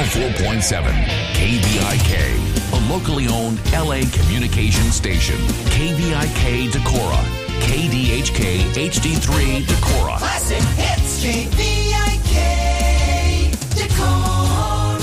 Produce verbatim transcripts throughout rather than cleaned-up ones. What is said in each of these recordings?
four point seven K V I K, a locally owned L A communication station. K V I K Decorah, K D H K H D three Decorah. Classic hits, K V I K Decorah.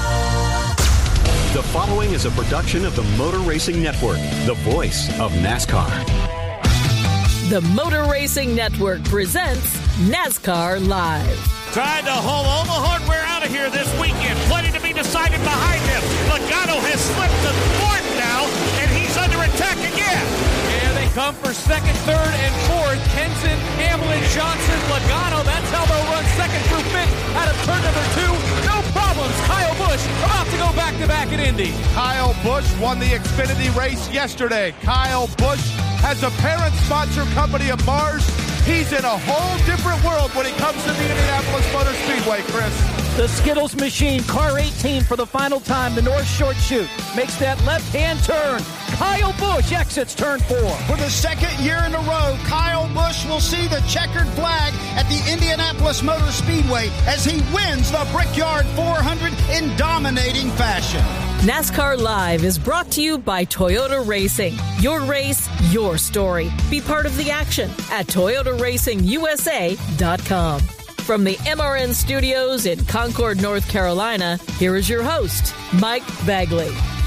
The following is a production of the Motor Racing Network, the voice of NASCAR. The Motor Racing Network presents NASCAR Live. Trying to haul all the hardware out of here this weekend. Plenty to be decided behind him. Logano has slipped to fourth now, and he's under attack again. And they come for second, third, and fourth. Kenson, Hamlin, Johnson, Logano. That's how they'll run second through fifth out of turn number two. No problems. Kyle Busch about to go back-to-back at Indy. Kyle Busch won the Xfinity race yesterday. Kyle Busch has a parent sponsor company of Mars. He's in a whole different world when he comes to the Indianapolis Motor Speedway, Chris. The Skittles machine, car eighteen for the final time. The North Short Chute makes that left-hand turn. Kyle Busch exits turn four. For the second year in a row, Kyle Busch will see the checkered flag at the Indianapolis Motor Speedway as he wins the Brickyard four hundred in dominating fashion. NASCAR Live is brought to you by Toyota Racing. Your race, your story. Be part of the action at Toyota Racing U S A dot com. From the M R N studios in Concord, North Carolina, here is your host, Mike Bagley.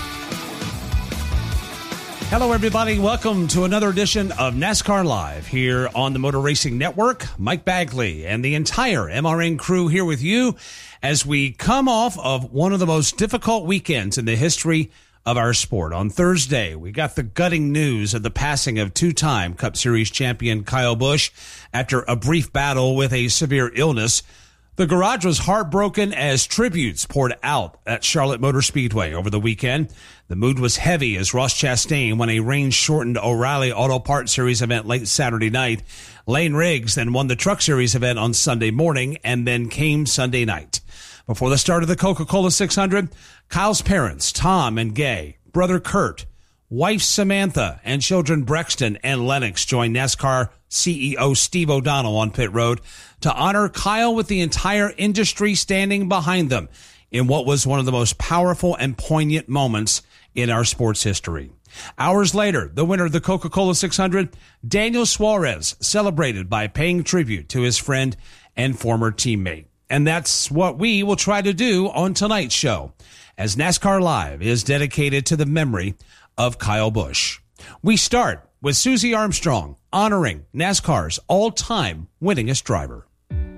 Hello, everybody. Welcome to another edition of NASCAR Live here on the Motor Racing Network. Mike Bagley and the entire M R N crew here with you as we come off of one of the most difficult weekends in the history of our sport. On Thursday, we got the gutting news of the passing of two-time Cup Series champion Kyle Busch after a brief battle with a severe illness. The garage was heartbroken as tributes poured out at Charlotte Motor Speedway over the weekend. The mood was heavy as Ross Chastain won a rain-shortened O'Reilly Auto Parts Series event late Saturday night. Lane Riggs then won the Truck Series event on Sunday morning, and then came Sunday night. Before the start of the Coca-Cola six hundred, Kyle's parents, Tom and Gay, brother Kurt, wife Samantha, and children Brexton and Lennox joined NASCAR C E O Steve O'Donnell on pit road to honor Kyle with the entire industry standing behind them in what was one of the most powerful and poignant moments in our sports history. Hours later, the winner of the Coca-Cola six hundred, Daniel Suarez, celebrated by paying tribute to his friend and former teammate. And that's what we will try to do on tonight's show, as NASCAR Live is dedicated to the memory of Kyle Busch. We start with Susie Armstrong honoring NASCAR's all-time winningest driver.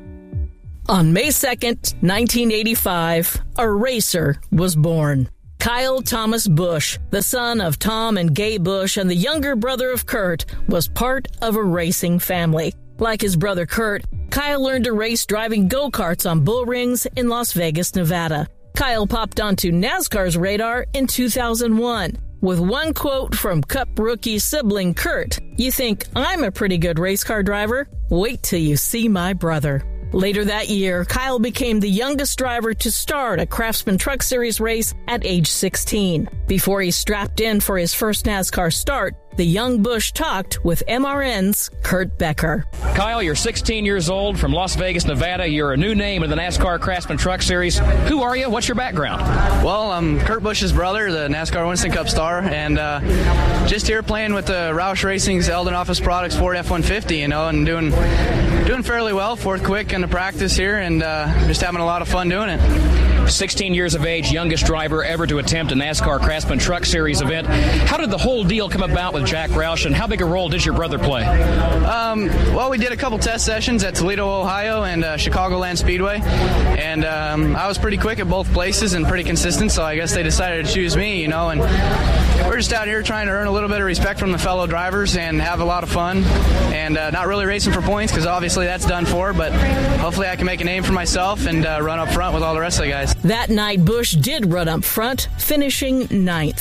On May second, nineteen eighty-five, a racer was born. Kyle Thomas Busch, the son of Tom and Gay Busch and the younger brother of Kurt, was part of a racing family. Like his brother Kurt, Kyle learned to race driving go-karts on bull rings in Las Vegas, Nevada. Kyle popped onto NASCAR's radar in two thousand one. With one quote from Cup rookie sibling Kurt, "You think I'm a pretty good race car driver? Wait till you see my brother." Later that year, Kyle became the youngest driver to start a Craftsman Truck Series race at age sixteen. Before he strapped in for his first NASCAR start, the young Busch talked with M R N's Kurt Becker. Kyle, you're sixteen years old from Las Vegas, Nevada. You're a new name in the NASCAR Craftsman Truck Series. Who are you? What's your background? Well, I'm Kurt Busch's brother, the NASCAR Winston Cup star, and uh, just here playing with the Roush Racing's Eldon Office Products Ford F one fifty, you know, and doing doing fairly well. Fourth quick in the practice here, and uh, just having a lot of fun doing it. sixteen years of age, youngest driver ever to attempt a NASCAR Craftsman Truck Series event. How did the whole deal come about with Jack Roush, and how big a role did your brother play? Um, well, we did a couple test sessions at Toledo, Ohio, and uh, Chicagoland Speedway, and um, I was pretty quick at both places and pretty consistent, so I guess they decided to choose me, you know, and we're just out here trying to earn a little bit of respect from the fellow drivers and have a lot of fun, and uh, not really racing for points, because obviously that's done for, but hopefully I can make a name for myself and uh, run up front with all the rest of the guys. That night, Busch did run up front, finishing ninth.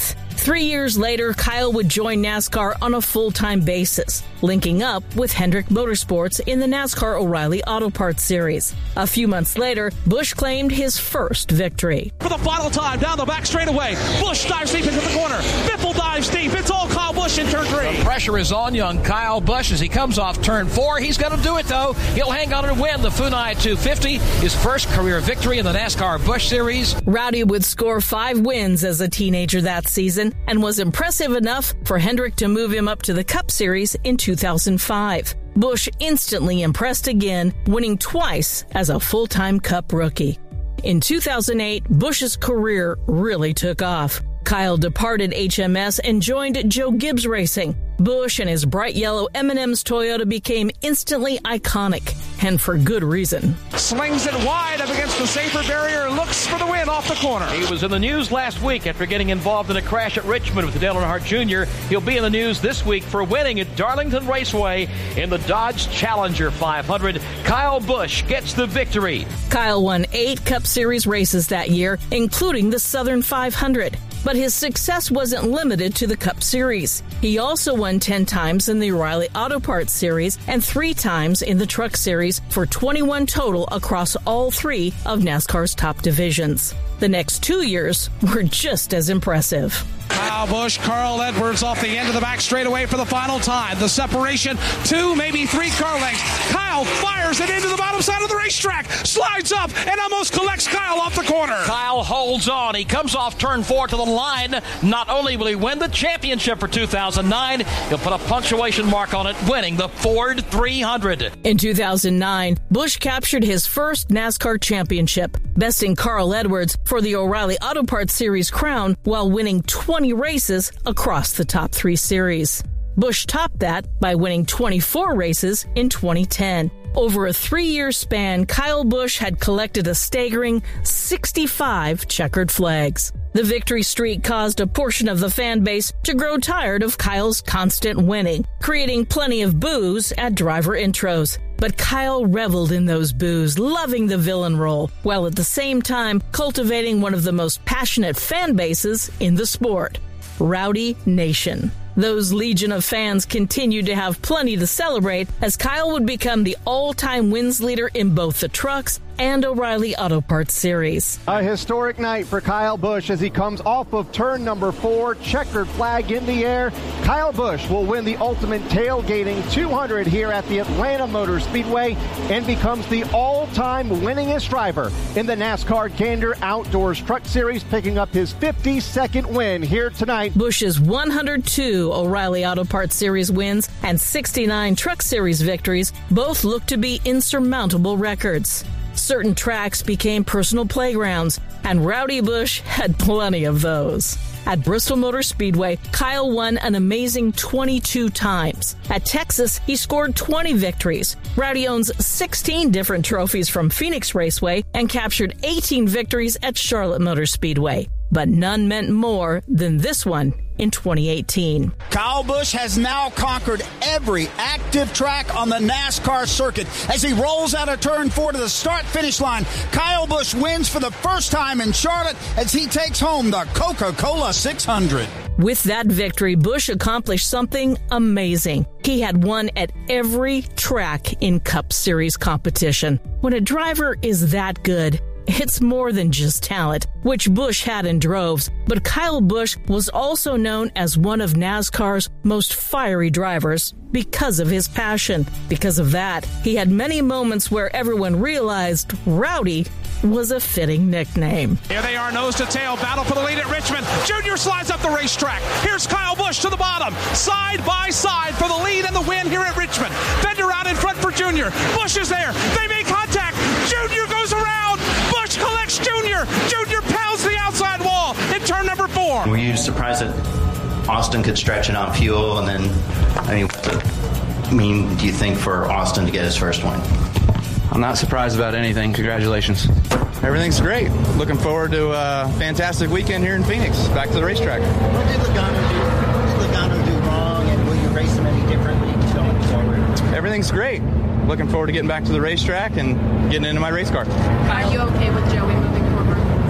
Three years later, Kyle would join NASCAR on a full-time basis, linking up with Hendrick Motorsports in the NASCAR O'Reilly Auto Parts Series. A few months later, Busch claimed his first victory. For the final time, down the back straightaway, Busch dives deep into the corner. Biffle dives deep. It's all Kyle Busch in turn three. The pressure is on young Kyle Busch as he comes off turn four. He's going to do it, though. He'll hang on and win the Funai two fifty, his first career victory in the NASCAR Busch Series. Rowdy would score five wins as a teenager that season and was impressive enough for Hendrick to move him up to the Cup Series in two thousand five. Busch instantly impressed again, winning twice as a full-time Cup rookie. In two thousand eight, Busch's career really took off. Kyle departed H M S and joined Joe Gibbs Racing. Busch and his bright yellow M and M's Toyota became instantly iconic, and for good reason. Slings it wide up against the safer barrier, looks for the win off the corner. He was in the news last week after getting involved in a crash at Richmond with Dale Earnhardt Junior He'll be in the news this week for winning at Darlington Raceway in the Dodge Challenger five hundred. Kyle Busch gets the victory. Kyle won eight Cup Series races that year, including the Southern five hundred. But his success wasn't limited to the Cup Series. He also won ten times in the O'Reilly Auto Parts Series and three times in the Truck Series for twenty-one total across all three of NASCAR's top divisions. The next two years were just as impressive. Kyle Busch, Carl Edwards off the end of the back straightaway for the final time. The separation, two, maybe three car lengths. Kyle fires it into the bottom side of the racetrack, slides up, and almost collects Kyle off the corner. Kyle holds on. He comes off turn four to the line. Not only will he win the championship for two thousand nine, he'll put a punctuation mark on it, winning the Ford three hundred. In two thousand nine, Busch captured his first NASCAR championship, besting Carl Edwards for the O'Reilly Auto Parts Series crown while winning twenty races across the top three series. Busch topped that by winning twenty-four races in twenty ten. Over a three-year span, Kyle Busch had collected a staggering sixty-five checkered flags. The victory streak caused a portion of the fan base to grow tired of Kyle's constant winning, creating plenty of boos at driver intros. But Kyle reveled in those boos, loving the villain role, while at the same time cultivating one of the most passionate fan bases in the sport, Rowdy Nation. Those legion of fans continued to have plenty to celebrate as Kyle would become the all-time wins leader in both the trucks and O'Reilly Auto Parts Series. A historic night for Kyle Busch as he comes off of turn number four, checkered flag in the air. Kyle Busch will win the Ultimate Tailgating two hundred here at the Atlanta Motor Speedway and becomes the all-time winningest driver in the NASCAR Gander Outdoors Truck Series, picking up his fifty-second win here tonight. Busch's one hundred two O'Reilly Auto Parts Series wins and sixty-nine Truck Series victories both look to be insurmountable records. Certain tracks became personal playgrounds, and Rowdy Busch had plenty of those. At Bristol Motor Speedway, Kyle won an amazing twenty-two times. At Texas, he scored twenty victories. Rowdy owns sixteen different trophies from Phoenix Raceway and captured eighteen victories at Charlotte Motor Speedway. But none meant more than this one in twenty eighteen. Kyle Busch has now conquered every active track on the NASCAR circuit. As he rolls out of turn four to the start-finish line, Kyle Busch wins for the first time in Charlotte as he takes home the Coca-Cola six hundred. With that victory, Busch accomplished something amazing. He had won at every track in Cup Series competition. When a driver is that good, it's more than just talent, which Busch had in droves, but Kyle Busch was also known as one of NASCAR's most fiery drivers because of his passion. Because of that, he had many moments where everyone realized Rowdy was a fitting nickname. Here they are, nose to tail, battle for the lead at Richmond. Junior slides up the racetrack. Here's Kyle Busch to the bottom, side by side for the lead and the win here at Richmond. Bender out in front for Junior. Busch is there. They make contact. Junior goes around. Busch collects Junior. Junior pounds the outside wall in turn number four. Were you surprised that Austin could stretch it on fuel? And then, I mean, what does it mean, do you think, for Austin to get his first win? I'm not surprised about anything. Congratulations. Everything's great. Looking forward to a fantastic weekend here in Phoenix. Back to the racetrack. What did Logano do? What did Logano do wrong, and will you race him any differently going forward? Everything's great. Looking forward to getting back to the racetrack and getting into my race car. Are you okay with Joey moving forward? Everything's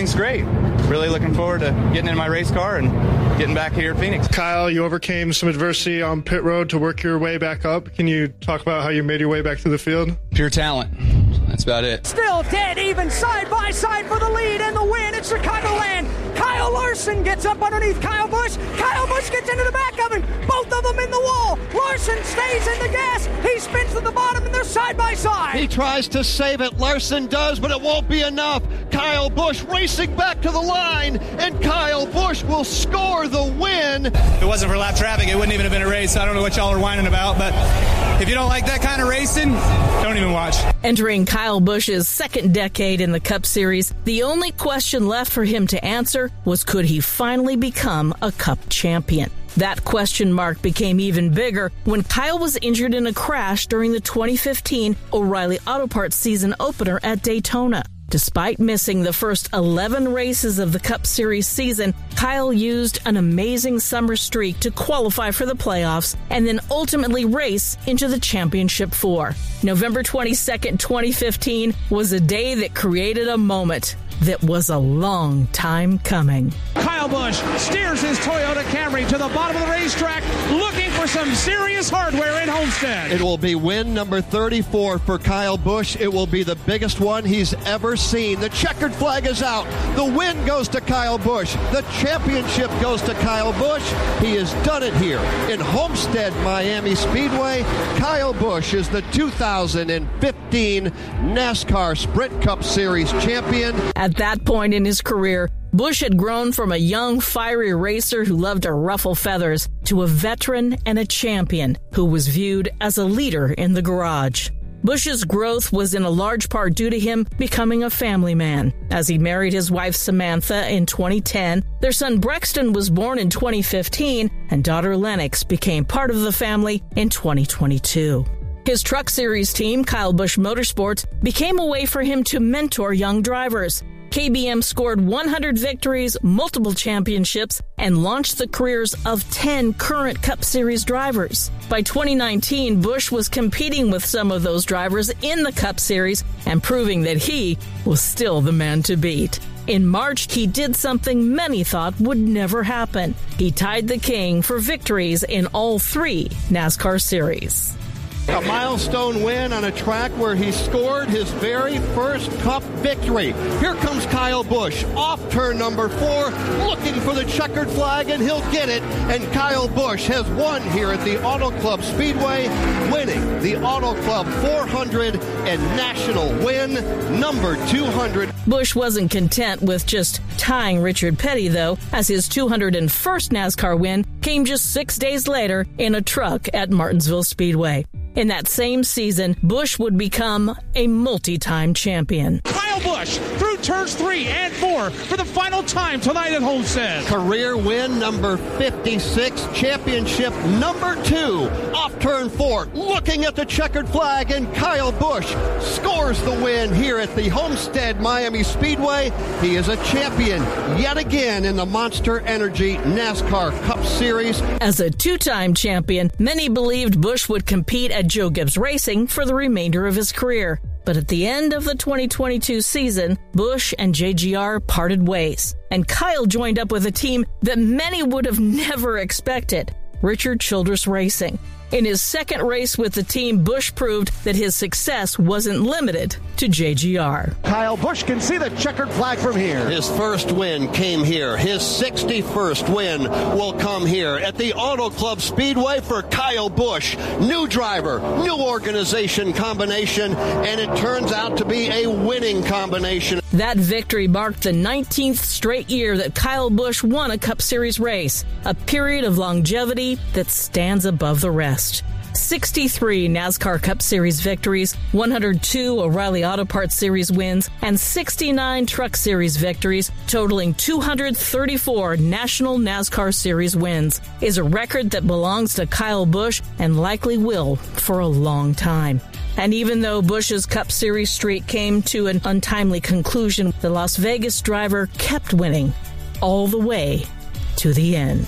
week's great. Really looking forward to getting in my race car and getting back here at Phoenix. Kyle, you overcame some adversity on pit road to work your way back up. Can you talk about how you made your way back to the field? Pure talent. That's about it. Still dead even side by side for the lead and the win at Chicagoland. Kyle Larson gets up underneath Kyle Busch. Kyle Busch gets into the back of him. Both of them in the wall. Larson stays in the gas. He spins to the bottom and they're side by side. He tries to save it. Larson does, but it won't be enough. Kyle Busch racing back to the line, and Kyle Busch will score the win. If it wasn't for lap traffic, it wouldn't even have been a race. I don't know what y'all are whining about, but if you don't like that kind of racing, don't even watch. Entering Kyle Busch's second decade in the Cup Series, the only question left for him to answer was, could he finally become a Cup champion? That question mark became even bigger when Kyle was injured in a crash during the twenty fifteen O'Reilly Auto Parts season opener at Daytona. Despite missing the first eleven races of the Cup Series season, Kyle used an amazing summer streak to qualify for the playoffs and then ultimately race into the championship four. November twenty-second, twenty fifteen was a day that created a moment that was a long time coming. Kyle Busch steers his Toyota Camry to the bottom of the racetrack, looking for some serious hardware in Homestead. It will be win number thirty-four for Kyle Busch. It will be the biggest one he's ever seen. The checkered flag is out. The win goes to Kyle Busch. The championship goes to Kyle Busch. He has done it here in Homestead, Miami Speedway. Kyle Busch is the two thousand fifteen NASCAR Sprint Cup Series champion. At that point in his career, Busch had grown from a young, fiery racer who loved to ruffle feathers to a veteran and a champion who was viewed as a leader in the garage. Busch's growth was in a large part due to him becoming a family man. As he married his wife Samantha in twenty ten, their son Brexton was born in twenty fifteen, and daughter Lennox became part of the family in twenty twenty-two. His Truck Series team, Kyle Busch Motorsports, became a way for him to mentor young drivers. K B M scored one hundred victories, multiple championships, and launched the careers of ten current Cup Series drivers. By twenty nineteen, Busch was competing with some of those drivers in the Cup Series and proving that he was still the man to beat. In March, he did something many thought would never happen. He tied the king for victories in all three NASCAR Series. A milestone win on a track where he scored his very first Cup victory. Here comes Kyle Busch off turn number four, looking for the checkered flag, and he'll get it. And Kyle Busch has won here at the Auto Club Speedway, winning the Auto Club four hundred and national win number two hundred. Busch wasn't content with just tying Richard Petty, though, as his two hundred first NASCAR win came just six days later in a truck at Martinsville Speedway. In that same season, Busch would become a multi-time champion. Kyle Busch through turns three and four for the final time tonight at Homestead. Career win number fifty-six, championship number two. Off turn four, looking at the checkered flag, and Kyle Busch scores the win here at the Homestead Miami Speedway. He is a champion yet again in the Monster Energy NASCAR Cup Series. As a two-time champion, many believed Busch would compete at Joe Gibbs Racing for the remainder of his career. But at the end of the twenty twenty-two season, Busch and J G R parted ways, and Kyle joined up with a team that many would have never expected, Richard Childress Racing. In his second race with the team, Busch proved that his success wasn't limited to J G R. Kyle Busch can see the checkered flag from here. His first win came here. His sixty-first win will come here at the Auto Club Speedway for Kyle Busch. New driver, new organization combination, and it turns out to be a winning combination. That victory marked the nineteenth straight year that Kyle Busch won a Cup Series race, a period of longevity that stands above the rest. sixty-three NASCAR Cup Series victories, one hundred two O'Reilly Auto Parts Series wins, and sixty-nine Truck Series victories, totaling two hundred thirty-four National NASCAR Series wins, is a record that belongs to Kyle Busch and likely will for a long time. And even though Busch's Cup Series streak came to an untimely conclusion, the Las Vegas driver kept winning all the way to the end.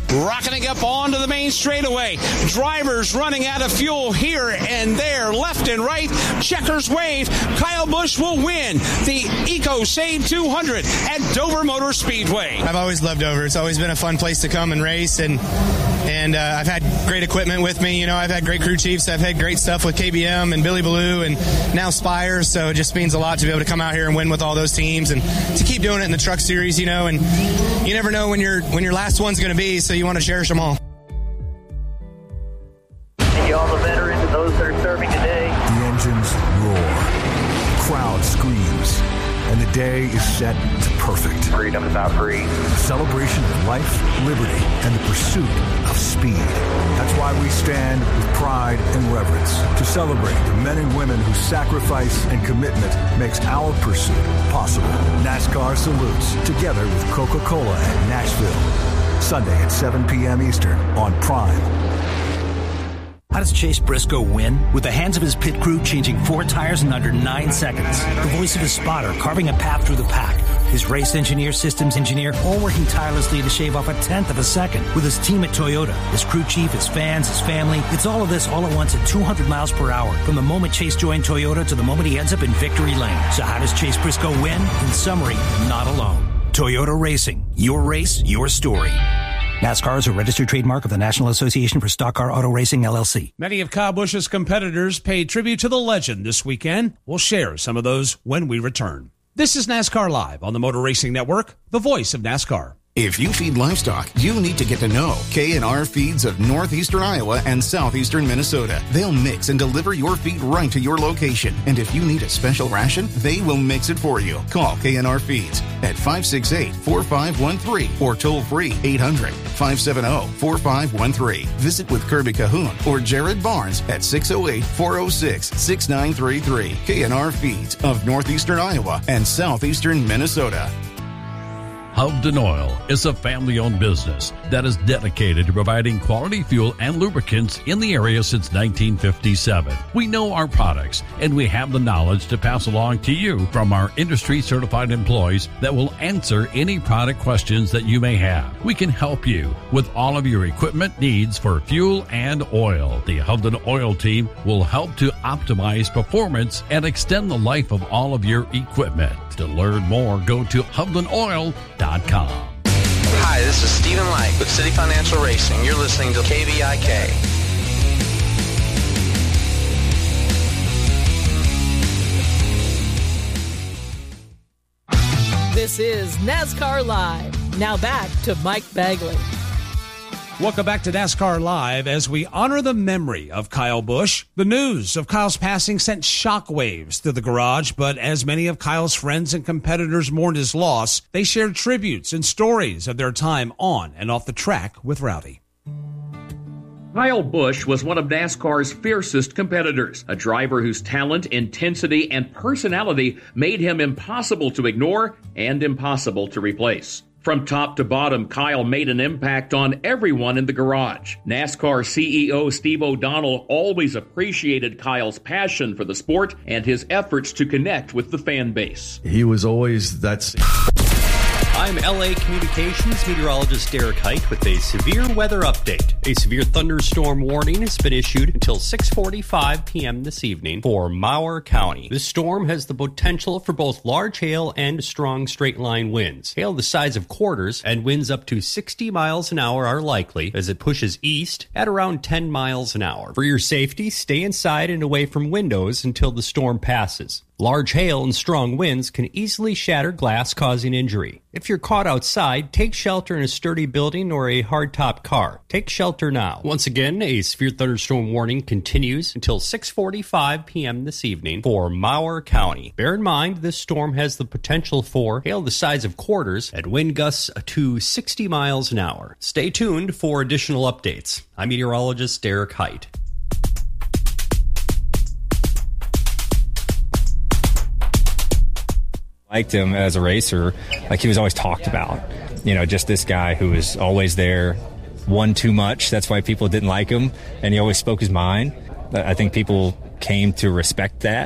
rocketing up onto the main straightaway. Drivers running out of fuel here and there, left and right. Checkers wave. Kyle Busch will win the EcoSave two hundred at Dover Motor Speedway. I've always loved Dover. It's always been a fun place to come and race, and and uh, I've had great equipment with me. You know, I've had great crew chiefs. I've had great stuff with K B M and Billy Ballou and now Spire, so it just means a lot to be able to come out here and win with all those teams and to keep doing it in the truck series, you know, and you never know when your when your last one's going to be, so you want to cherish them all. Thank you, all the veterans and those that are serving today. The engines roar, crowd screams, and the day is set to perfect. Freedom is not free. A celebration of life, liberty, and the pursuit of speed. That's why we stand with pride and reverence to celebrate the men and women whose sacrifice and commitment makes our pursuit possible. NASCAR salutes, together with Coca-Cola at Nashville. Sunday at seven p.m. Eastern on Prime. How does Chase Briscoe win? With the hands of his pit crew changing four tires in under nine seconds. The voice of his spotter carving a path through the pack. His race engineer, systems engineer, all working tirelessly to shave off a tenth of a second. With his team at Toyota, his crew chief, his fans, his family. It's all of this all at once at two hundred miles per hour. From the moment Chase joined Toyota to the moment he ends up in victory lane. So how does Chase Briscoe win? In summary, not alone. Toyota Racing. Your race, your story. NASCAR is a registered trademark of the National Association for Stock Car Auto Racing, L L C. Many of Kyle Busch's competitors paid tribute to the legend this weekend. We'll share some of those when we return. This is NASCAR Live on the Motor Racing Network, the voice of NASCAR. If you feed livestock, you need to get to know K and R Feeds of northeastern Iowa and southeastern Minnesota. They'll mix and deliver your feed right to your location. And if you need a special ration, they will mix it for you. Call K and R Feeds at five six eight, four five one three or toll free eight hundred, five seven zero, four five one three. Visit with Kirby Cahoon or Jared Barnes at six oh eight, four oh six, six nine three three. K and R Feeds of northeastern Iowa and southeastern Minnesota. Hovden Oil is a family-owned business that is dedicated to providing quality fuel and lubricants in the area since nineteen fifty-seven. We know our products, and we have the knowledge to pass along to you from our industry-certified employees that will answer any product questions that you may have. We can help you with all of your equipment needs for fuel and oil. The Hovden Oil team will help to optimize performance and extend the life of all of your equipment. To learn more, go to hovden oil dot com. Hi, this is Stephen Light with City Financial Racing. You're listening to K V I K. This is NASCAR Live. Now back to Mike Bagley. Welcome back to NASCAR Live as we honor the memory of Kyle Busch. The news of Kyle's passing sent shockwaves through the garage, but as many of Kyle's friends and competitors mourned his loss, they shared tributes and stories of their time on and off the track with Rowdy. Kyle Busch was one of NASCAR's fiercest competitors, a driver whose talent, intensity, and personality made him impossible to ignore and impossible to replace. From top to bottom, Kyle made an impact on everyone in the garage. NASCAR C E O Steve O'Donnell always appreciated Kyle's passion for the sport and his efforts to connect with the fan base. He was always that's. I'm L A Communications meteorologist Derek Height with a severe weather update. A severe thunderstorm warning has been issued until six forty-five p.m. this evening for Mower County. This storm has the potential for both large hail and strong straight-line winds. Hail the size of quarters and winds up to sixty miles an hour are likely as it pushes east at around ten miles an hour. For your safety, stay inside and away from windows until the storm passes. Large hail and strong winds can easily shatter glass, causing injury. If you're caught outside, take shelter in a sturdy building or a hardtop car. Take shelter now. Once again, a severe thunderstorm warning continues until six forty-five p.m. this evening for Mower County. Bear in mind, this storm has the potential for hail the size of quarters and wind gusts to sixty miles an hour. Stay tuned for additional updates. I'm meteorologist Derek Height. Liked him as a racer, like he was always talked about. You know, just this guy who was always there, won too much. That's why people didn't like him, and he always spoke his mind. I think people came to respect that.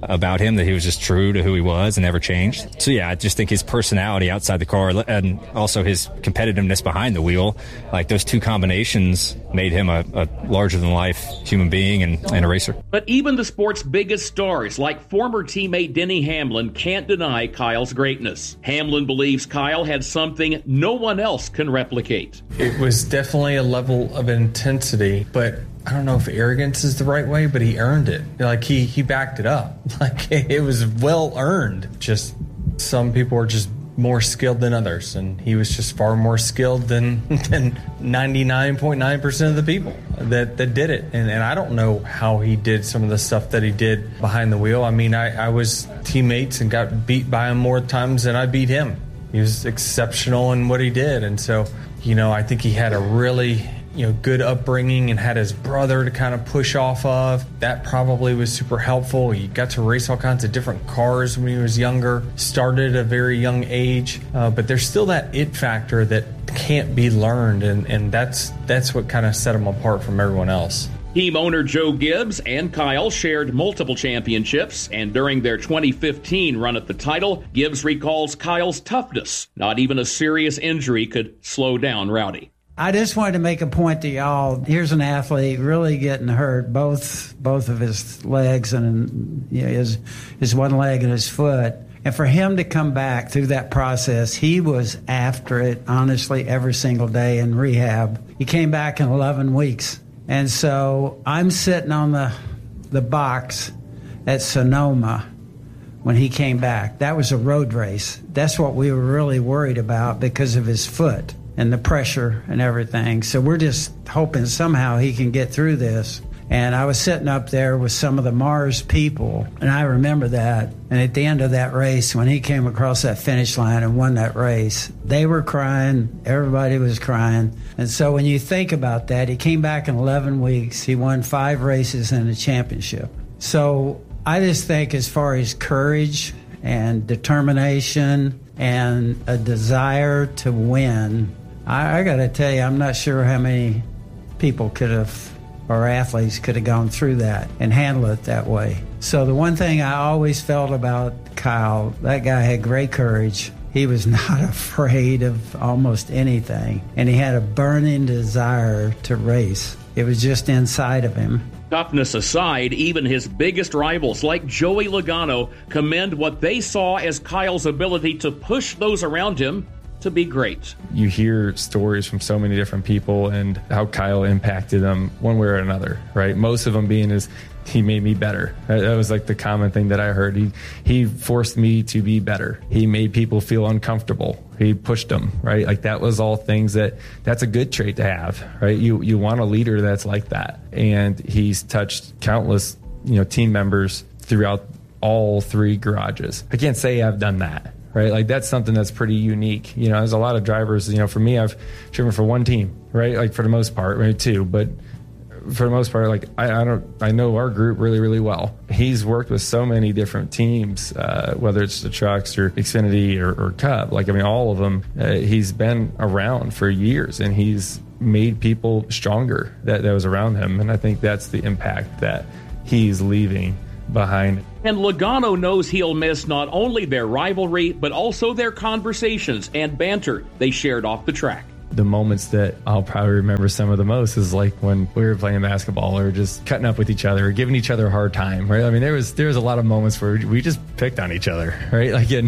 about him, that he was just true to who he was and never changed. So yeah, I just think his personality outside the car and also his competitiveness behind the wheel, like those two combinations made him a, a larger-than-life human being and, and a racer. But even the sport's biggest stars, like former teammate Denny Hamlin, can't deny Kyle's greatness. Hamlin believes Kyle had something no one else can replicate. It was definitely a level of intensity, but I don't know if arrogance is the right way, but he earned it. Like, he, he backed it up. Like, it was well earned. Just some people are just more skilled than others, and he was just far more skilled than than ninety-nine point nine percent of the people that, that did it. And, and I don't know how he did some of the stuff that he did behind the wheel. I mean, I, I was teammates and got beat by him more times than I beat him. He was exceptional in what he did. And so, you know, I think he had a really, you know, good upbringing and had his brother to kind of push off of. That probably was super helpful. He got to race all kinds of different cars when he was younger, started at a very young age, uh, but there's still that it factor that can't be learned, and, and that's that's what kind of set him apart from everyone else. Team owner Joe Gibbs and Kyle shared multiple championships, and during their twenty fifteen run at the title, Gibbs recalls Kyle's toughness. Not even a serious injury could slow down Rowdy. I just wanted to make a point to y'all. Here's an athlete really getting hurt, both both of his legs and you know, his his one leg and his foot. And for him to come back through that process, he was after it, honestly, every single day in rehab. He came back in eleven weeks. And so I'm sitting on the the box at Sonoma when he came back. That was a road race. That's what we were really worried about because of his foot and the pressure and everything. So we're just hoping somehow he can get through this. And I was sitting up there with some of the Mars people, and I remember that. And at the end of that race, when he came across that finish line and won that race, they were crying. Everybody was crying. And so when you think about that, he came back in eleven weeks. He won five races and a championship. So I just think as far as courage and determination and a desire to win, I, I got to tell you, I'm not sure how many people could have, or athletes could have gone through that and handled it that way. So the one thing I always felt about Kyle, that guy had great courage. He was not afraid of almost anything, and he had a burning desire to race. It was just inside of him. Toughness aside, even his biggest rivals like Joey Logano commend what they saw as Kyle's ability to push those around him to be great. You hear stories from so many different people and how Kyle impacted them one way or another, right? Most of them being is he made me better. That was like the common thing that I heard. He he forced me to be better. He made people feel uncomfortable. He pushed them, right? Like that was all things that that's a good trait to have, right? You you want a leader that's like that. And he's touched countless, you know, team members throughout all three garages. I can't say I've done that. Right, like that's something that's pretty unique. You know, there's a lot of drivers. You know, for me, I've driven for one team, right? Like for the most part, maybe two, but for the most part, like I, I don't, I know our group really, really well. He's worked with so many different teams, uh, whether it's the trucks or Xfinity or, or Cup. Like I mean, all of them. Uh, he's been around for years, and he's made people stronger that that was around him. And I think that's the impact that he's leaving behind. And Logano knows he'll miss not only their rivalry, but also their conversations and banter they shared off the track. The moments that I'll probably remember some of the most is like when we were playing basketball or just cutting up with each other or giving each other a hard time, right? I mean, there was there was a lot of moments where we just picked on each other, right? Like, and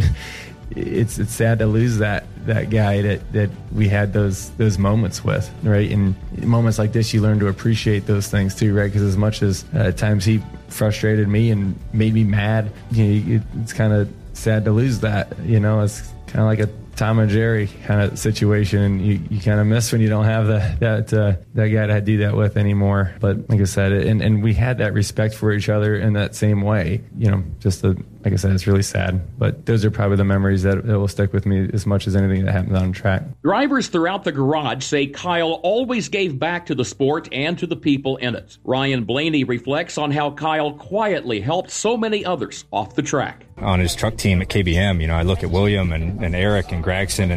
it's it's sad to lose that that guy that, that we had those those moments with, right? And moments like this, you learn to appreciate those things too, right? Because as much as uh, at times he frustrated me and made me mad, you know, it, it's kind of sad to lose that. You know, it's kind of like a Tom and Jerry kind of situation, and you, you kind of miss when you don't have the, that uh, that guy to do that with anymore. But like I said, and, and we had that respect for each other in that same way. You know, just the, like I said, it's really sad. But those are probably the memories that, that will stick with me as much as anything that happens on track. Drivers throughout the garage say Kyle always gave back to the sport and to the people in it. Ryan Blaney reflects on how Kyle quietly helped so many others off the track. On his truck team at K B M, you know, I look at William and, and Eric and Gregson and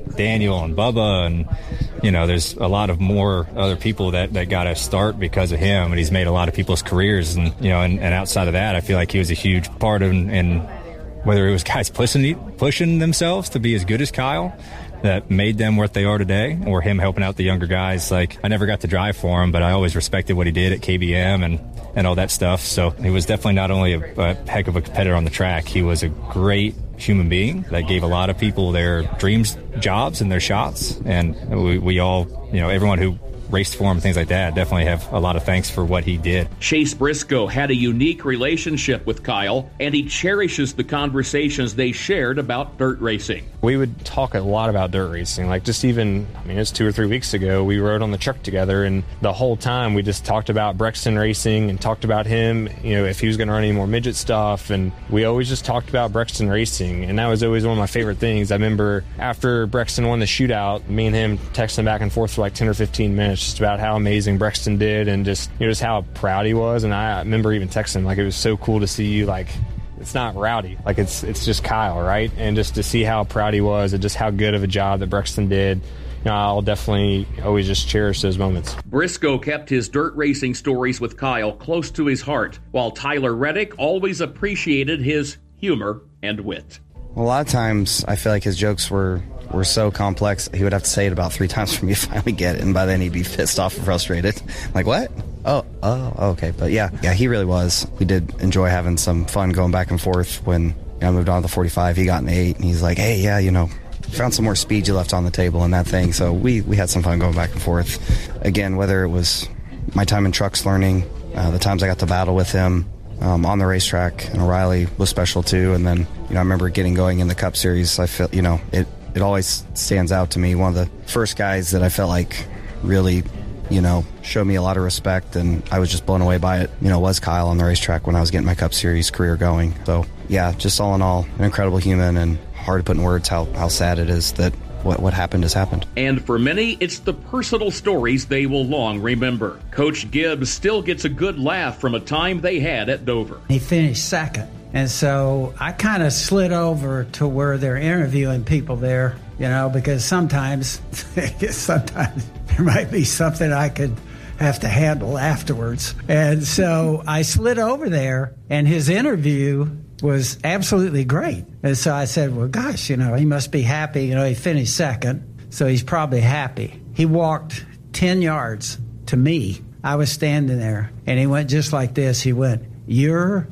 Daniel and Bubba, and you know, there's a lot of more other people that, that got a start because of him, and he's made a lot of people's careers. And you know, and, and outside of that, I feel like he was a huge part of, in whether it was guys pushing pushing themselves to be as good as Kyle, that made them what they are today, or him helping out the younger guys. Like, I never got to drive for him, but I always respected what he did at K B M and, and all that stuff. So he was definitely not only a, a heck of a competitor on the track, he was a great human being that gave a lot of people their dreams, jobs, and their shots. And we, we all, you know, everyone who raced for him and things like that, definitely have a lot of thanks for what he did. Chase Briscoe had a unique relationship with Kyle, and he cherishes the conversations they shared about dirt racing. We would talk a lot about dirt racing, like just even, I mean, it's two or three weeks ago, we rode on the truck together, and the whole time we just talked about Brexton racing and talked about him, you know, if he was going to run any more midget stuff, and we always just talked about Brexton racing, and that was always one of my favorite things. I remember after Brexton won the shootout, me and him texting back and forth for like ten or fifteen minutes just about how amazing Brexton did, and just, you know, just how proud he was. And I remember even texting him, like, it was so cool to see you, like, it's not Rowdy, like it's it's just Kyle, right? And just to see how proud he was and just how good of a job that Brexton did, you know, I'll definitely always just cherish those moments. Briscoe kept his dirt racing stories with Kyle close to his heart, while Tyler Reddick always appreciated his humor and wit. A lot of times I feel like his jokes were were so complex, he would have to say it about three times for me to finally get it, and by then he'd be pissed off and frustrated. Like, what? Oh, oh, okay. But yeah, yeah, he really was. We did enjoy having some fun going back and forth. When you know, I moved on to the forty-five, he got an eight, and he's like, hey, yeah, you know, found some more speed you left on the table and that thing. So we, we had some fun going back and forth. Again, whether it was my time in trucks learning, uh, the times I got to battle with him, Um, on the racetrack, and O'Reilly was special too. And then, you know, I remember getting going in the Cup Series. I feel, you know, it, it always stands out to me. One of the first guys that I felt like really, you know, showed me a lot of respect, and I was just blown away by it, you know, was Kyle on the racetrack when I was getting my Cup Series career going. So, yeah, just all in all, an incredible human, and hard to put in words how, how sad it is that What, what happened has happened. And for many, it's the personal stories they will long remember. Coach Gibbs still gets a good laugh from a time they had at Dover. He finished second. And so I kind of slid over to where they're interviewing people there, you know, because sometimes, sometimes there might be something I could have to handle afterwards. And so I slid over there, and his interview was absolutely great. And so I said, well, gosh, you know, he must be happy. You know, he finished second, so he's probably happy. He walked ten yards to me. I was standing there, and he went just like this. He went, your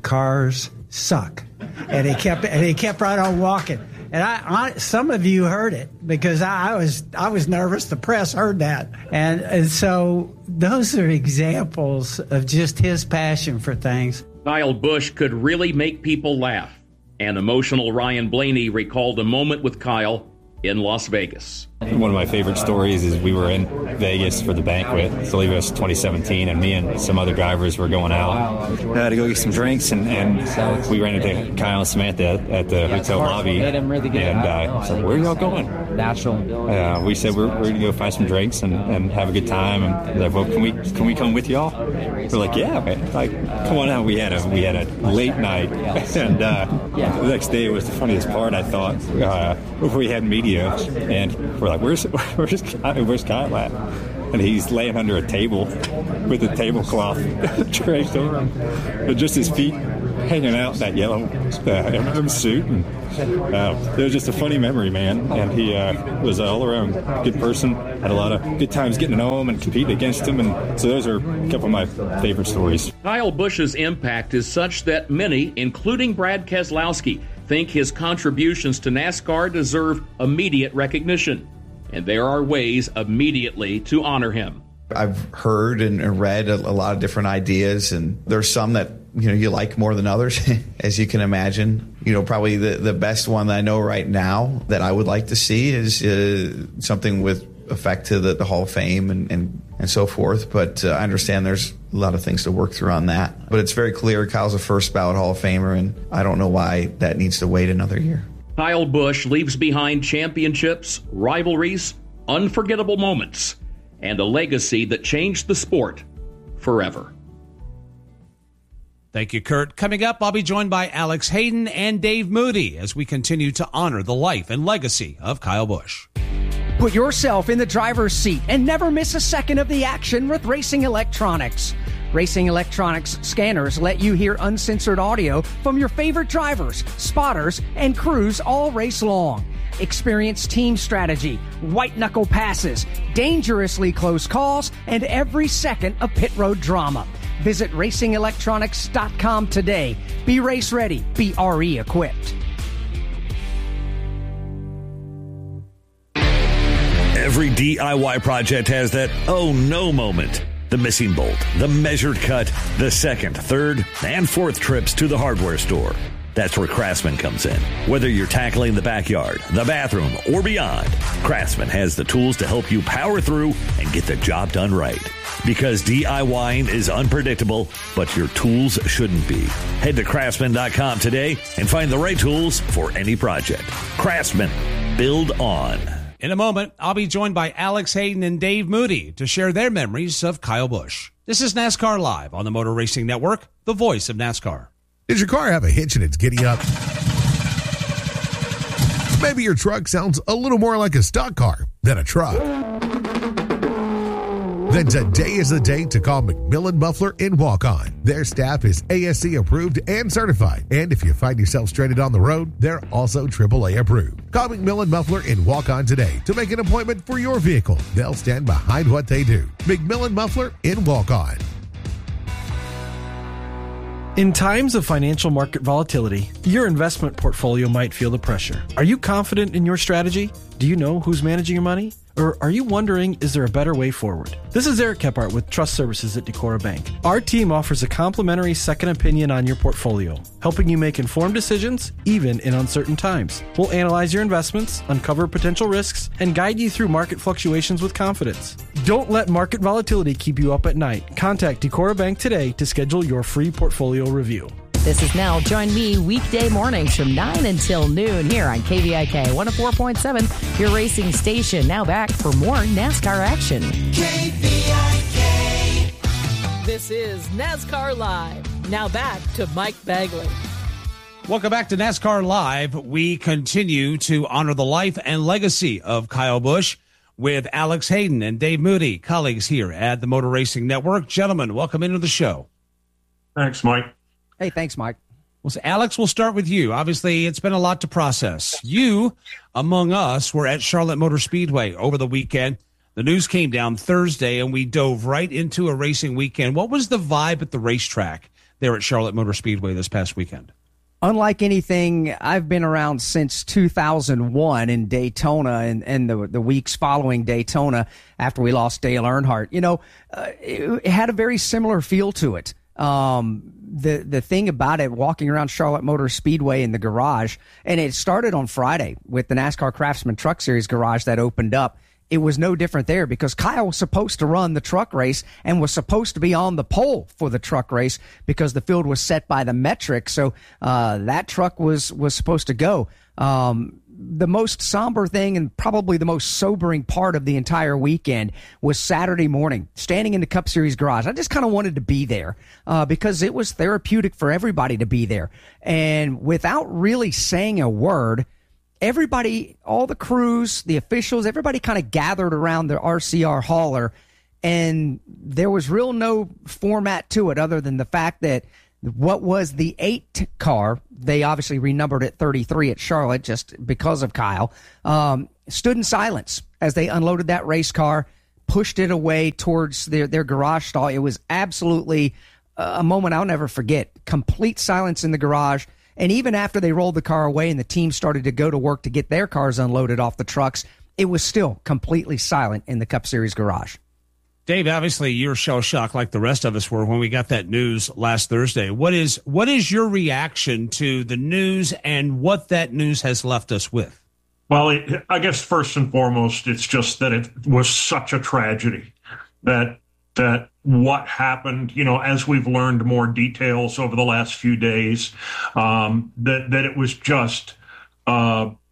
cars suck. And he kept and he kept right on walking. And I, I some of you heard it, because I, I was I was nervous. The press heard that. And, and so those are examples of just his passion for things. Kyle Busch could really make people laugh. And emotional Ryan Blaney recalled a moment with Kyle in Las Vegas. One of my favorite stories is we were in Vegas for the banquet. I believe it was twenty seventeen, and me and some other drivers were going out uh, to go get some drinks, and, and we ran into Kyle and Samantha at, at the hotel lobby, and uh, I was like, where are y'all going? Natural. Uh, we said we're, we're going to go find some drinks and, and have a good time, and they're like, well, can we can we come with y'all? We're like, yeah, man, like, come on out. We had a we had a late night, and uh, the next day was the funniest part, I thought. Uh, we had media, and we're like, where's where's Kyle, where's Kyle at? And he's laying under a table with a tablecloth draped over him, but just his feet hanging out in that yellow uh, M and M suit. And uh, it was just a funny memory, man. And he uh, was an all-around good person. Had a lot of good times getting to know him and competing against him. And so those are a couple of my favorite stories. Kyle Busch's impact is such that many, including Brad Keselowski, think his contributions to NASCAR deserve immediate recognition. And there are ways immediately to honor him. I've heard and read a, a lot of different ideas, and there's some that, you know, you like more than others, as you can imagine. You know, probably the, the best one that I know right now that I would like to see is uh, something with effect to the, the Hall of Fame and, and, and so forth. But uh, I understand there's a lot of things to work through on that. But it's very clear Kyle's a first ballot Hall of Famer, and I don't know why that needs to wait another year. Kyle Busch leaves behind championships, rivalries, unforgettable moments, and a legacy that changed the sport forever. Thank you, Kurt. Coming up, I'll be joined by Alex Hayden and Dave Moody as we continue to honor the life and legacy of Kyle Busch. Put yourself in the driver's seat and never miss a second of the action with Racing Electronics. Racing Electronics scanners let you hear uncensored audio from your favorite drivers, spotters, and crews all race long. Experience team strategy, white-knuckle passes, dangerously close calls, and every second of pit road drama. Visit racing electronics dot com today. Be race ready. Be R E equipped. Every D I Y project has that oh no moment. The missing bolt, the measured cut, the second, third, and fourth trips to the hardware store. That's where Craftsman comes in. Whether you're tackling the backyard, the bathroom, or beyond, Craftsman has the tools to help you power through and get the job done right. Because DIYing is unpredictable, but your tools shouldn't be. Head to craftsman dot com today and find the right tools for any project. Craftsman, build on. In a moment, I'll be joined by Alex Hayden and Dave Moody to share their memories of Kyle Busch. This is NASCAR Live on the Motor Racing Network, the voice of NASCAR. Does your car have a hitch and it's giddy up? Maybe your truck sounds a little more like a stock car than a truck. Then today is the day to call McMillan Muffler in Walk-On. Their staff is A S C approved and certified. And if you find yourself stranded on the road, they're also triple A approved. Call McMillan Muffler in Walk-On today to make an appointment for your vehicle. They'll stand behind what they do. McMillan Muffler in Walk-On. In times of financial market volatility, your investment portfolio might feel the pressure. Are you confident in your strategy? Do you know who's managing your money? Or are you wondering, is there a better way forward? This is Eric Kephart with Trust Services at Decorah Bank. Our team offers a complimentary second opinion on your portfolio, helping you make informed decisions even in uncertain times. We'll analyze your investments, uncover potential risks, and guide you through market fluctuations with confidence. Don't let market volatility keep you up at night. Contact Decorah Bank today to schedule your free portfolio review. This is Nell. Join me weekday mornings from nine until noon here on K V I K one oh four point seven, your racing station. Now back for more NASCAR action. K V I K. This is NASCAR Live. Now back to Mike Bagley. Welcome back to NASCAR Live. We continue to honor the life and legacy of Kyle Busch with Alex Hayden and Dave Moody, colleagues here at the Motor Racing Network. Gentlemen, welcome into the show. Thanks, Mike. Hey, thanks, Mike. Well, so Alex, we'll start with you. Obviously, it's been a lot to process. You, among us, were at Charlotte Motor Speedway over the weekend. The news came down Thursday, and we dove right into a racing weekend. What was the vibe at the racetrack there at Charlotte Motor Speedway this past weekend? Unlike anything I've been around since two thousand one in Daytona and, and the, the weeks following Daytona after we lost Dale Earnhardt, you know, uh, it, it had a very similar feel to it. Um, the, the thing about it, walking around Charlotte Motor Speedway in the garage, and it started on Friday with the NASCAR Craftsman Truck Series garage that opened up. It was no different there because Kyle was supposed to run the truck race and was supposed to be on the pole for the truck race because the field was set by the metric. So, uh, that truck was, was supposed to go. Um, the most somber thing and probably the most sobering part of the entire weekend was Saturday morning, standing in the Cup Series garage. I just kind of wanted to be there uh, because it was therapeutic for everybody to be there. And without really saying a word, everybody, all the crews, the officials, everybody kind of gathered around the R C R hauler, and there was real no format to it other than the fact that what was the eight car, they obviously renumbered it thirty-three at Charlotte just because of Kyle, um, stood in silence as they unloaded that race car, pushed it away towards their, their garage stall. It was absolutely a moment I'll never forget. Complete silence in the garage. And even after they rolled the car away and the team started to go to work to get their cars unloaded off the trucks, it was still completely silent in the Cup Series garage. Dave, obviously you're shell-shocked like the rest of us were when we got that news last Thursday. What is what is your reaction to the news and what that news has left us with? Well, it, I guess first and foremost, it's just that it was such a tragedy that that what happened, you know, as we've learned more details over the last few days, um, that that it was just uh,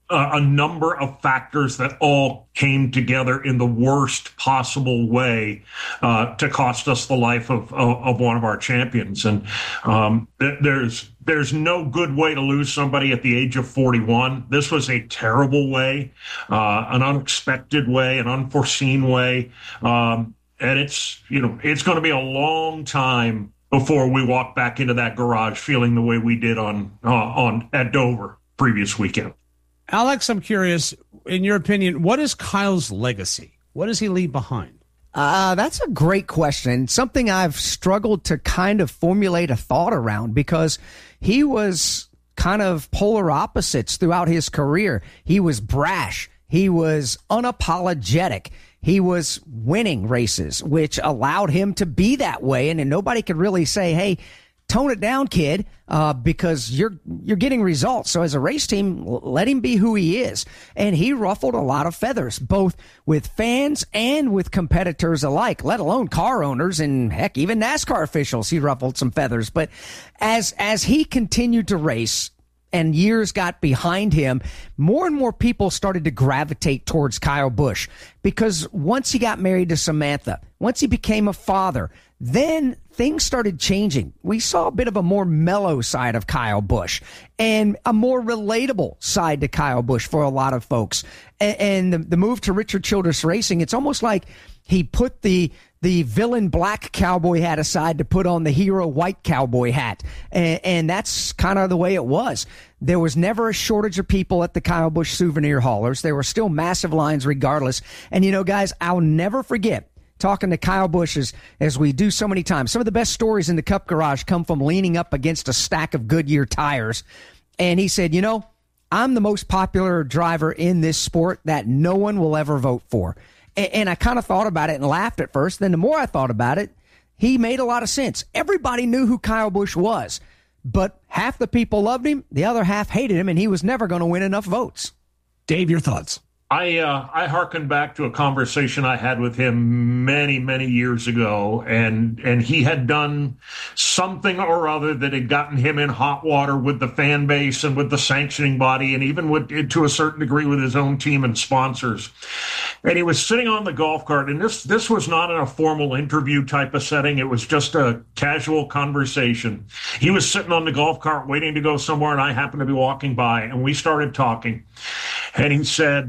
a, a number of factors that all came together in the worst possible way uh, to cost us the life of, of, of one of our champions. And um, th- there's there's no good way to lose somebody at the age of forty-one. This was a terrible way, uh, an unexpected way, an unforeseen way. Um, and it's, you know, it's going to be a long time before we walk back into that garage feeling the way we did on uh, on at Dover previous weekend. Alex, I'm curious, in your opinion, what is Kyle's legacy? What does he leave behind? Uh, that's a great question. Something I've struggled to kind of formulate a thought around, because he was kind of polar opposites throughout his career. He was brash. He was unapologetic. He was winning races, which allowed him to be that way. And, and nobody could really say, hey, tone it down, kid, uh, because you're you're getting results. So as a race team, let him be who he is. And he ruffled a lot of feathers, both with fans and with competitors alike, let alone car owners and, heck, even NASCAR officials. He ruffled some feathers. But as as he continued to race and years got behind him, more and more people started to gravitate towards Kyle Busch, because once he got married to Samantha, once he became a father, then things started changing. We saw a bit of a more mellow side of Kyle Busch and a more relatable side to Kyle Busch for a lot of folks. And, and the, the move to Richard Childress Racing, it's almost like he put the the villain black cowboy hat aside to put on the hero white cowboy hat. And, and that's kind of the way it was. There was never a shortage of people at the Kyle Busch souvenir haulers. There were still massive lines regardless. And, you know, guys, I'll never forget talking to Kyle Busch as, as we do so many times. Some of the best stories in the Cup Garage come from leaning up against a stack of Goodyear tires. And he said, you know, I'm the most popular driver in this sport that no one will ever vote for. And, and I kind of thought about it and laughed at first. Then the more I thought about it, he made a lot of sense. Everybody knew who Kyle Busch was, but half the people loved him, the other half hated him, and he was never going to win enough votes. Dave, your thoughts? I uh, I hearken back to a conversation I had with him many, many years ago, and and he had done something or other that had gotten him in hot water with the fan base and with the sanctioning body, and even with, to a certain degree, with his own team and sponsors. And he was sitting on the golf cart, and this this was not in a formal interview type of setting. It was just a casual conversation. He was sitting on the golf cart waiting to go somewhere, and I happened to be walking by, and we started talking. And he said,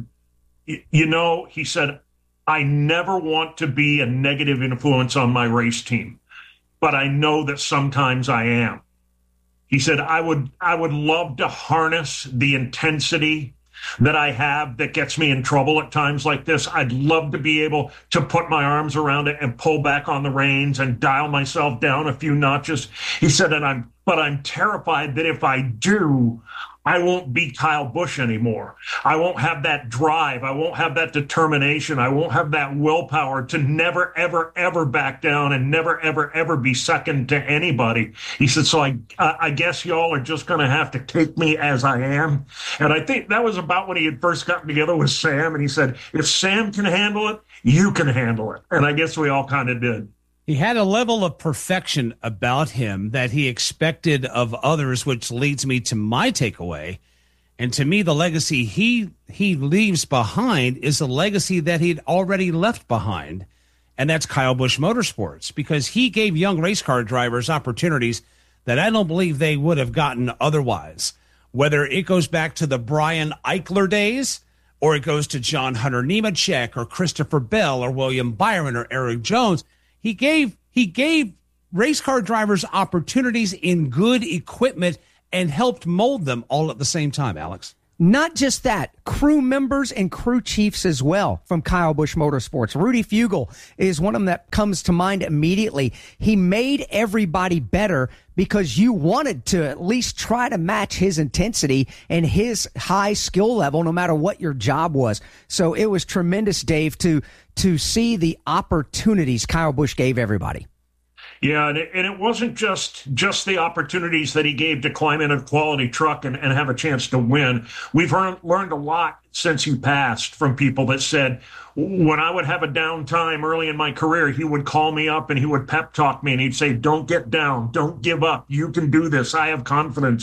you know, he said, I never want to be a negative influence on my race team, but I know that sometimes I am. He said, I would I would love to harness the intensity that I have that gets me in trouble at times like this. I'd love to be able to put my arms around it and pull back on the reins and dial myself down a few notches. He said, and I'm but I'm terrified that if I do, I won't be Kyle Busch anymore. I won't have that drive. I won't have that determination. I won't have that willpower to never, ever, ever back down and never, ever, ever be second to anybody. He said, so I, I guess y'all are just going to have to take me as I am. And I think that was about when he had first gotten together with Sam. And he said, if Sam can handle it, you can handle it. And I guess we all kind of did. He had a level of perfection about him that he expected of others, which leads me to my takeaway. And to me, the legacy he he leaves behind is a legacy that he'd already left behind, and that's Kyle Busch Motorsports, because he gave young race car drivers opportunities that I don't believe they would have gotten otherwise. Whether it goes back to the Brian Eichler days, or it goes to John Hunter Nemechek, or Christopher Bell, or William Byron, or Eric Jones, He gave he gave race car drivers opportunities in good equipment and helped mold them all at the same time, Alex. Not just that, crew members and crew chiefs as well from Kyle Busch Motorsports. Rudy Fugle is one of them that comes to mind immediately. He made everybody better because you wanted to at least try to match his intensity and his high skill level, no matter what your job was. So it was tremendous, Dave, to to see the opportunities Kyle Busch gave everybody. Yeah, and it, and it wasn't just just the opportunities that he gave to climb in a quality truck and, and have a chance to win. We've learned, learned a lot since he passed from people that said, when I would have a downtime early in my career, he would call me up and he would pep talk me and he'd say, don't get down, don't give up. You can do this. I have confidence